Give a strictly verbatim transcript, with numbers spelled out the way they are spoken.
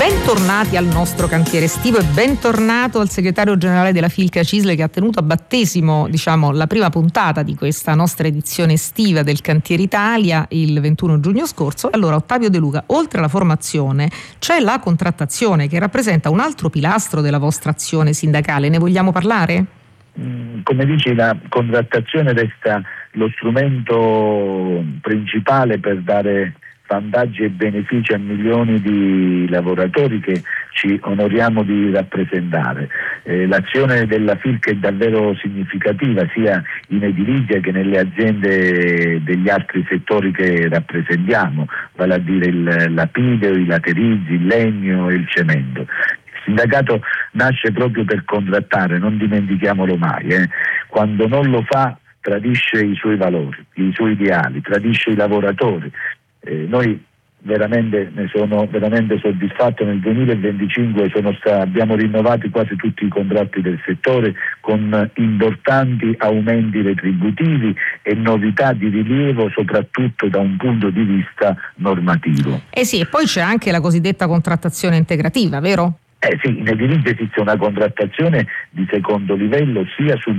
Bentornati al nostro cantiere estivo e bentornato al segretario generale della Filca Cisle, che ha tenuto a battesimo, diciamo, la prima puntata di questa nostra edizione estiva del Cantiere Italia il ventuno giugno scorso. Allora, Ottavio De Luca, oltre alla formazione c'è la contrattazione, che rappresenta un altro pilastro della vostra azione sindacale. Ne vogliamo parlare? Come dici, la contrattazione resta lo strumento principale per dare vantaggi e benefici a milioni di lavoratori che ci onoriamo di rappresentare. Eh, l'azione della Filca è davvero significativa sia in edilizia che nelle aziende degli altri settori che rappresentiamo, vale a dire il lapideo, i laterizi, il legno e il cemento. Il sindacato nasce proprio per contrattare, non dimentichiamolo mai. Eh. Quando non lo fa tradisce i suoi valori, i suoi ideali, tradisce i lavoratori. Eh, noi veramente ne sono veramente soddisfatto. Nel duemilaventicinque sono sta, abbiamo rinnovato quasi tutti i contratti del settore con importanti aumenti retributivi e novità di rilievo soprattutto da un punto di vista normativo. Eh sì, e poi c'è anche la cosiddetta contrattazione integrativa, vero? Eh sì, in edilizia esiste una contrattazione di secondo livello sia sul